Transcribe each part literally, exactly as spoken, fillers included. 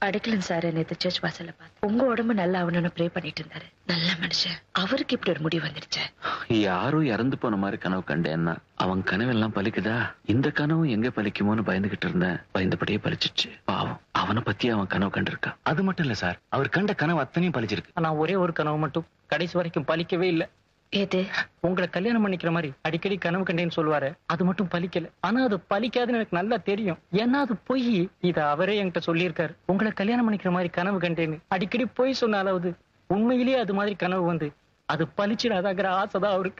அடிக்கலன் sir நேத்து search வாசல்ல பார்த்து உங்க உடம்பு நல்லா ஆகணும்னு ப்ரே பண்ணிட்டு இருந்தாரு. நல்ல மனுஷன். அவருக்கு இப்படி ஒரு முடிவு வந்துருச்சு. யாரும் இறந்து போன மாதிரி கனவு கண்டேன்னா அவன் கனவெல்லாம் பலிக்குதா? இந்த கனவு எங்க பலிக்குமோன்னு பயந்துகிட்டு இருந்தேன். பயந்தபடியே பலிச்சிச்சு. பாவம், அவனை பத்தி அவன் கனவு கண்டிருக்கான். அது மட்டும் இல்ல சார், அவர் கண்ட கனவு அத்தனையும் பலிச்சிருக்கு. ஆனா ஒரே ஒரு கனவு மட்டும் கடைசி வரைக்கும் பலிக்கவே இல்ல. ஏது? உங்களை கல்யாணம் பண்ணிக்கிற மாதிரி அடிக்கடி கனவு கண்டேன்னு சொல்லுவாரு, அது மட்டும் பலிக்கல. ஆனா அது பலிக்காதுன்னு எனக்கு நல்லா தெரியும். ஏன்னா அது பொய். இத அவரே என்கிட்ட சொல்லியிருக்காரு. உங்களை கல்யாணம் பண்ணிக்கிற மாதிரி கனவு கண்டேன்னு அடிக்கடி பொய் சொன்னாலாவது உண்மையிலேயே அது மாதிரி கனவு வந்து அது பலிச்சிடாதாங்கிற ஆசைதான் அவருக்கு.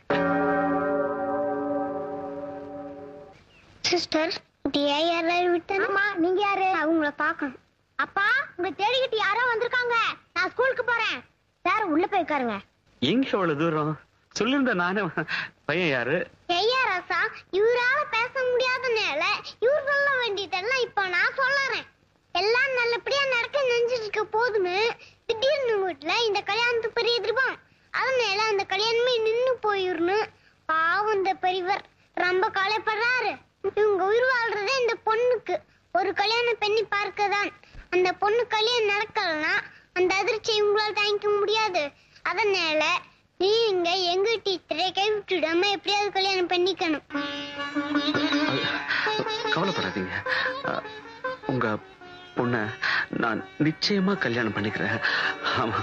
சிஸ்டர், நீங்க யாரு? அவங்கள பாக்கணும். அப்பா, உங்க தேடிக்கிட்டு யாரோ வந்திருக்காங்க. நான் ஸ்கூலுக்கு போறேன். சார், உள்ள போய் உட்காருங்க. எங்க அவ்வளவு தூரம் சொல்லிருந்த நானே. பையன் யாரு? ஐயா ராசா, இவரால பேச முடியாத நேர இவர் சொல்ல வேண்டியதெல்லாம் இப்ப நான் சொல்லுறேன். எல்லாம் நல்லபடியா நடக்க நினைச்சிட்டு இருக்க போதுன்னு திடீர்னு வீட்டுல இந்த கல்யாணத்துக்கு பெரிய எதிர்ப்பான். அதனால அந்த கல்யாணமே நின்னு போயிடணும். பாவம், இந்த பெரியவர் ரொம்ப கவலைப்படுறாரு. இவங்க உயிர் வாழ்றதே இந்த பொண்ணுக்கு ஒரு கல்யாணம் பண்ணி பார்க்கதான். அந்த பொண்ணு கல்யாணம் நடக்கலன்னா அந்த அதிர்ச்சியை உங்களால் தாங்கிக்க முடியாது. அதனால நீங்க எங்க டீச்சரை கைவிட்டுடாம எப்படியாவது கல்யாணம் பண்ணிக்கணும். கவலைப்படாதீங்க. உங்க பொண்ண நான் நிச்சயமா கல்யாணம் பண்ணிக்கிறேன். ஆமா.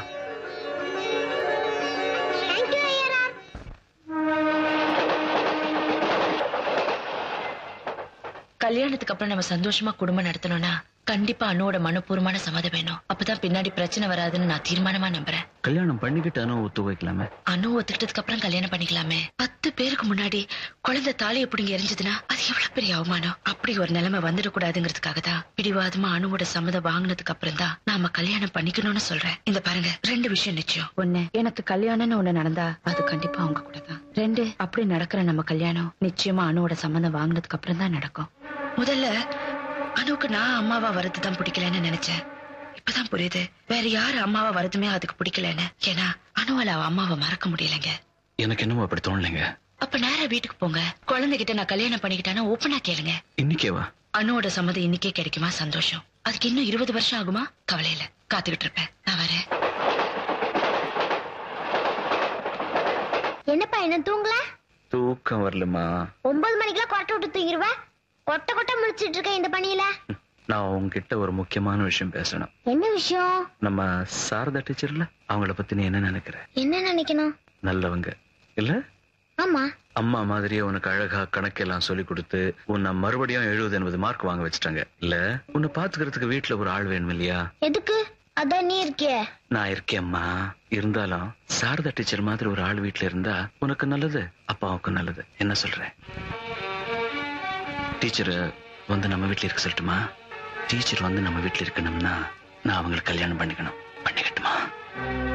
கல்யாணத்துக்கு அப்புறம் நம்ம சந்தோஷமா குடும்பம் நடத்தணும்னா கண்டிப்பா அனுவோட மனப்பூர்வமான சம்மதம் வேணும். அப்பதான் பின்னாடி பிரச்சனை வராதுன்னு நான் தீர்மானமா நம்புறேன். கல்யாணம் பண்ணிக்கிட்டு அனு ஒத்து வைக்கலாமே. அனு ஒத்துக்கிட்டதுக்கு அப்புறம் கல்யாணம் பண்ணிக்கலாமே. பத்து பேருக்கு முன்னாடி குழந்தை தாலியை பிடிங்க எரிஞ்சதுன்னா அது எவ்வளவு பெரிய அவமானம். அப்படி ஒரு நிலைமை வந்துடக்கூடாதுங்கிறதுக்காக தான் பிடிவாதமா அனுவோட சம்மதம் வாங்கினதுக்கு அப்புறம் தான் நாம கல்யாணம் பண்ணிக்கணும்னு சொல்றேன். இந்த பாருங்க, ரெண்டு விஷயம் நிச்சயம். ஒண்ணு, எனக்கு கல்யாணம்னு ஒண்ணு நடந்தா அது கண்டிப்பா அவங்க கூட தான். ரெண்டு, அப்படி நடக்கிற நம்ம கல்யாணம் நிச்சயமா அனுவோட சம்மதம் வாங்கினதுக்கு அப்புறம் தான் நடக்கும். முதல்ல அனுவுக்கு நான் அம்மாவா வரதுதான் பிடிக்கலன்னு நினைச்சேன். இப்பதான் புரியுது வேற யாரு அம்மாவா வரதுமே அதுக்கு பிடிக்கலன்னு. ஏன்னா அனுவால அவ அம்மாவை மறக்க முடியலங்க. எனக்கு என்னமோ அப்படி தோணலைங்க. அப்ப நேரா வீட்டுக்கு போங்க. குழந்தைகிட்ட நான் கல்யாணம் பண்ணிக்கிட்டானா ஓப்பனா கேளுங்க. இன்னைக்கேவா? அனுவோட சம்மதம் இன்னைக்கே கிடைக்குமா? சந்தோஷம். அதுக்கு இன்னும் இருபது வருஷம் ஆகுமா? கவலை இல்ல, காத்துக்கிட்டு இருப்பேன். நான் வரேன். என்னப்பா, என்ன தூங்கல? தூக்கம் வரலமா? ஒன்பது மணிக்கெல்லாம் கொட்டை விட்டு தூங்கிடுவேன். கொட்டை கொட்டை முடிச்சிட்டு இருக்க இந்த பணியில. நான் உங்ககிட்ட ஒரு முக்கியமான விஷயம் பேசணும். என்ன விஷயம்? நம்ம சாரதா டீச்சர்ல, அவங்கள பத்தி நீ என்ன நினைக்கிற? என்ன நினைக்கணும்? நல்லவங்க இல்ல? ஆமா. அம்மா மாதிரியே உனக்கு அழகா கணக்கெல்லாம் சொல்லி கொடுத்து உன்னை மறுபடியும் எழுபது எண்பது மார்க் வாங்க வச்சுட்டாங்க இல்ல? உன்னை பாத்துக்கிறதுக்கு வீட்டுல ஒரு ஆள் வேணும் இல்லையா? எதுக்கு? அதான் நீ இருக்கிய. நான் இருக்கேம்மா. இருந்தாலும் சாரதா டீச்சர் மாதிரி ஒரு ஆள் வீட்டுல இருந்தா உனக்கு நல்லது, அப்பாவுக்கு நல்லது. என்ன சொல்ற? டீச்சர் வந்து நம்ம வீட்டுல இருக்க சொல்லட்டுமா? டீச்சர் வந்து நம்ம வீட்டுல இருக்கணும்னா நான் அவங்களுக்கு கல்யாணம் பண்ணிக்கணும். பண்ணிக்கட்டுமா?